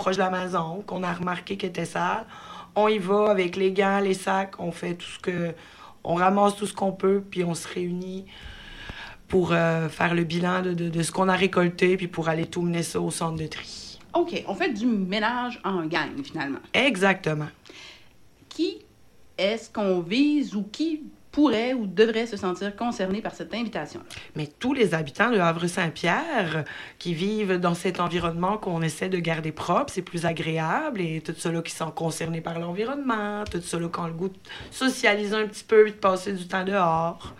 proche de la maison, qu'on a remarqué qu'elle était sale. On y va avec les gants, les sacs, on fait tout ce que... On ramasse tout ce qu'on peut, puis on se réunit pour faire le bilan de ce qu'on a récolté, puis pour aller tout mener ça au centre de tri. OK, on fait du ménage en gang, finalement. Exactement. Qui est-ce qu'on vise ou qui pourrait ou devrait se sentir concerné par cette invitation? Mais tous les habitants de Havre-Saint-Pierre qui vivent dans cet environnement qu'on essaie de garder propre, c'est plus agréable, et tous ceux-là qui sont concernés par l'environnement, tous ceux-là qui ont le goût de socialiser un petit peu et de passer du temps dehors.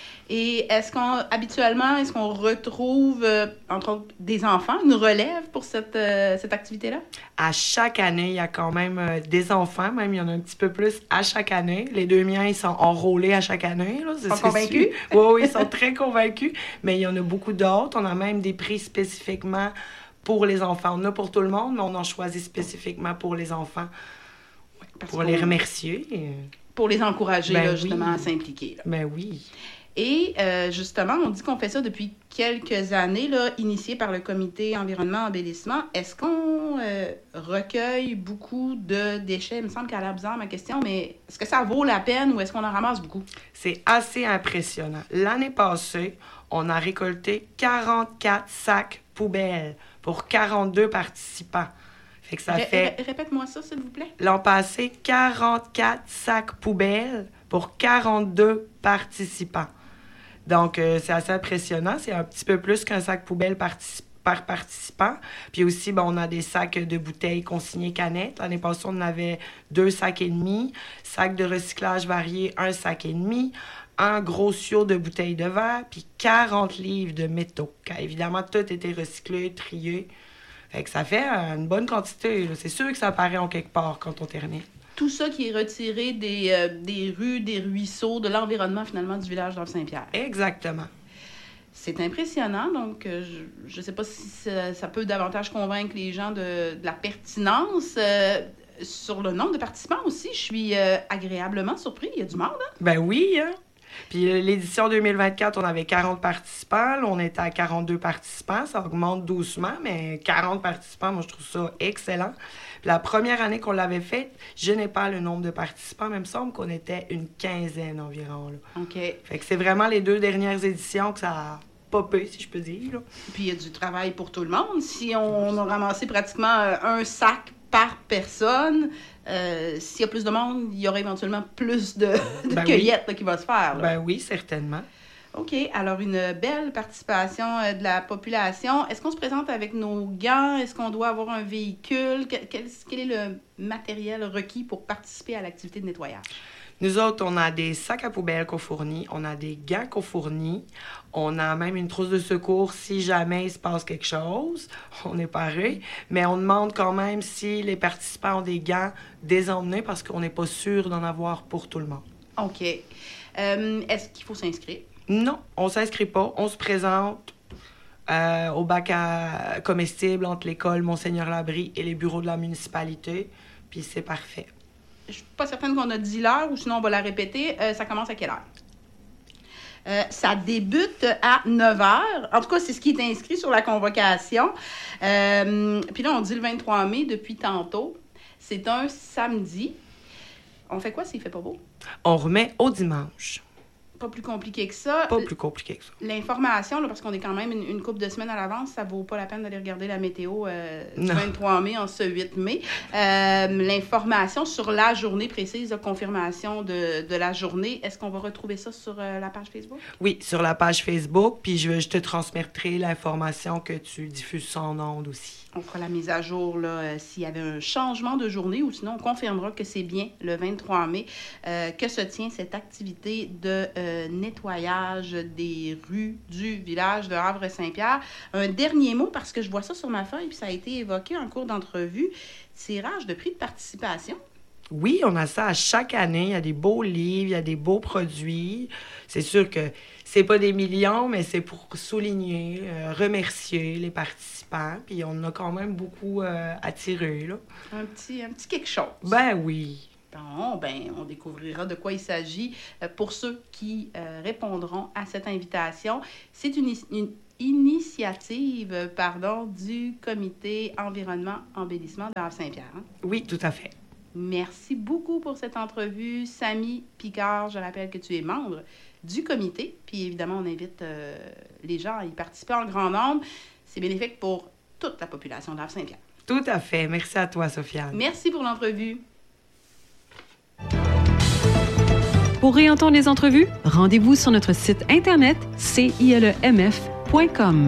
Et habituellement, est-ce qu'on retrouve, entre autres, des enfants, une relève pour cette activité-là? À chaque année, il y a quand même des enfants, même il y en a un petit peu plus à chaque année. Les 2 miens, ils sont enrôlés à chaque année. Là. Ils sont convaincus? Oui, ils sont très convaincus, mais il y en a beaucoup d'autres. On a même des prix spécifiquement pour les enfants. On en a pour tout le monde, mais on en choisit spécifiquement pour les enfants, pour les remercier. Pour les encourager, ben là, justement, oui. à s'impliquer. Là. Ben oui. Et justement, on dit qu'on fait ça depuis quelques années, là, initié par le comité environnement-embellissement. Est-ce qu'on recueille beaucoup de déchets? Il me semble qu'elle a l'air bizarre, ma question, mais est-ce que ça vaut la peine ou est-ce qu'on en ramasse beaucoup? C'est assez impressionnant. L'année passée, on a récolté 44 sacs poubelles pour 42 participants. Fait que ça fait... Répète-moi ça, s'il vous plaît. L'an passé, 44 sacs poubelles pour 42 participants. Donc, c'est assez impressionnant. C'est un petit peu plus qu'un sac poubelle par participant. Puis aussi, on a des sacs de bouteilles consignés canettes. L'année passée, on en avait 2 sacs et demi. Sacs de recyclage variés, 1 sac et demi. Un gros seau de bouteilles de verre, puis 40 livres de métaux. Car évidemment, tout était recyclé, trié. Fait que ça fait une bonne quantité. Là. C'est sûr que ça apparaît en quelque part quand on termine. Tout ça qui est retiré des rues, des ruisseaux, de l'environnement, finalement, du village d'Havre-Saint-Pierre. Exactement. C'est impressionnant, donc je ne sais pas si ça peut davantage convaincre les gens de la pertinence. Sur le nombre de participants aussi, je suis agréablement surpris. Il y a du monde, hein? Ben oui, hein? Puis l'édition 2024, on avait 40 participants. Là, on était à 42 participants. Ça augmente doucement, mais 40 participants, moi, je trouve ça excellent. Puis la première année qu'on l'avait faite, je n'ai pas le nombre de participants, mais il me semble qu'on était une quinzaine environ. Là. OK. Fait que c'est vraiment les 2 dernières éditions que ça a popé, si je peux dire. Là. Puis il y a du travail pour tout le monde. Si on a ramassé pratiquement un sac par personne, s'il y a plus de monde, il y aura éventuellement plus de cueillettes là, qui va se faire. Là. Ben oui, certainement. OK. Alors, une belle participation de la population. Est-ce qu'on se présente avec nos gants? Est-ce qu'on doit avoir un véhicule? Quel est le matériel requis pour participer à l'activité de nettoyage? Nous autres, on a des sacs à poubelle qu'on fournit, on a des gants qu'on fournit, on a même une trousse de secours si jamais il se passe quelque chose. On est paré, mais on demande quand même si les participants ont des gants désemmenés parce qu'on n'est pas sûr d'en avoir pour tout le monde. OK. Est-ce qu'il faut s'inscrire? Non, on ne s'inscrit pas. On se présente au bac à comestibles entre l'école Monseigneur-Labrie et les bureaux de la municipalité, puis c'est parfait. Je suis pas certaine qu'on a dit l'heure, ou sinon on va la répéter. Ça commence à quelle heure? Ça débute à 9 h. En tout cas, c'est ce qui est inscrit sur la convocation. Puis là, on dit le 23 mai depuis tantôt. C'est un samedi. On fait quoi s'il fait pas beau? On remet au dimanche. Pas plus compliqué que ça. Pas plus compliqué que ça. L'information, là, parce qu'on est quand même une couple de semaines à l'avance, ça vaut pas la peine d'aller regarder la météo du 23 mai en ce 8 mai. L'information sur la journée précise, la confirmation de la journée, est-ce qu'on va retrouver ça sur la page Facebook? Oui, sur la page Facebook, puis je te transmettrai l'information que tu diffuses en ondes aussi. On fera la mise à jour là, s'il y avait un changement de journée, ou sinon on confirmera que c'est bien le 23 mai que se tient cette activité de nettoyage des rues du village de Havre-Saint-Pierre. Un dernier mot, parce que je vois ça sur ma feuille, puis ça a été évoqué en cours d'entrevue, tirage de prix de participation. Oui, on a ça à chaque année. Il y a des beaux livres, il y a des beaux produits. C'est sûr que c'est pas des millions, mais c'est pour souligner, remercier les participants. Puis on a quand même beaucoup attiré, là. Un petit quelque chose. Ben oui. Bon, on découvrira de quoi il s'agit pour ceux qui répondront à cette invitation. C'est une initiative du Comité Environnement-Embellissement de Havre-Saint-Pierre. Hein? Oui, tout à fait. Merci beaucoup pour cette entrevue. Samy Picard, je rappelle que tu es membre du comité. Puis évidemment, on invite les gens à y participer en grand nombre. C'est bénéfique pour toute la population de Havre-Saint-Pierre. Tout à fait. Merci à toi, Sofiane. Merci pour l'entrevue. Pour réentendre les entrevues, rendez-vous sur notre site internet cilemf.com.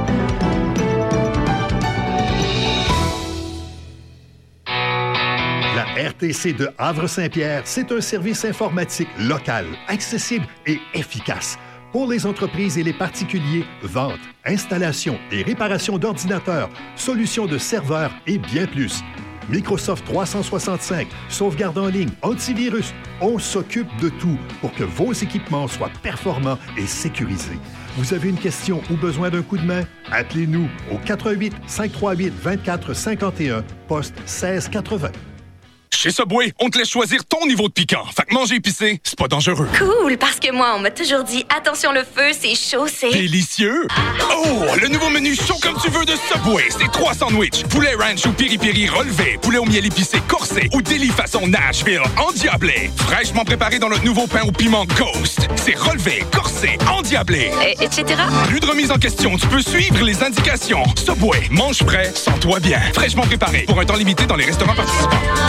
La RTC de Havre-Saint-Pierre, c'est un service informatique local, accessible et efficace. Pour les entreprises et les particuliers, vente, installation et réparation d'ordinateurs, solutions de serveurs et bien plus. Microsoft 365, sauvegarde en ligne, antivirus, on s'occupe de tout pour que vos équipements soient performants et sécurisés. Vous avez une question ou besoin d'un coup de main? Appelez-nous au 88 538 24 51, poste 1680. Chez Subway, on te laisse choisir ton niveau de piquant. Fait que manger épicé, c'est pas dangereux. Cool, parce que moi, on m'a toujours dit, attention le feu, c'est chaud, c'est... Délicieux! Oh, le nouveau menu chaud comme tu veux de Subway, c'est 3 sandwichs. Poulet ranch ou piri-piri relevé, poulet au miel épicé corsé ou délit façon Nashville endiablé. Fraîchement préparé dans notre nouveau pain au piment Ghost. C'est relevé, corsé, endiablé. Etc. Plus de remise en question, tu peux suivre les indications. Subway, mange frais, sens-toi bien. Fraîchement préparé pour un temps limité dans les restaurants participants.